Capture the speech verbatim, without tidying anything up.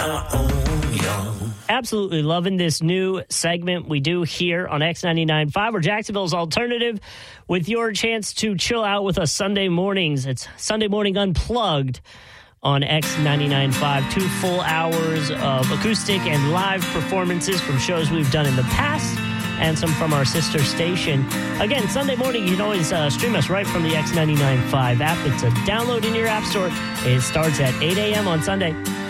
our own young. Absolutely loving this new segment we do here on X ninety-nine point five, or Jacksonville's alternative, with your chance to chill out with us Sunday mornings. It's Sunday Morning Unplugged on X ninety-nine point five. Two full hours of acoustic and live performances from shows we've done in the past, and some from our sister station. Again, Sunday morning, you can always uh, stream us right from the X ninety-nine point five app. It's a download in your app store. It starts at eight a.m. on Sunday.